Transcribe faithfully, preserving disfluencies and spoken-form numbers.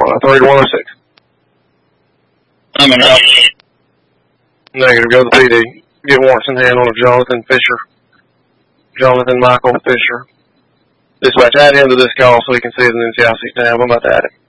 three to one oh six. I'm in route. Negative, go to the P D. Get warrants in hand on a Jonathan Fisher. Jonathan Michael Fisher. Dispatch, add him to this call so he can see it in the N C I C tab. I'm about to add it.